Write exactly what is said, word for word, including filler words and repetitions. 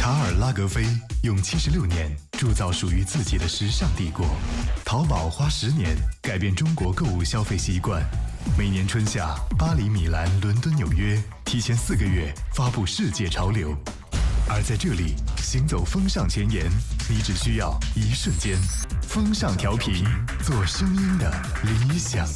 卡尔拉格菲用七十六年铸造属于自己的时尚帝国，淘宝花十年改变中国购物消费习惯。每年春夏，巴黎、米兰、伦敦、纽约提前四个月发布世界潮流，而在这里行走风尚前沿，你只需要一瞬间。风尚调频，做声音的理想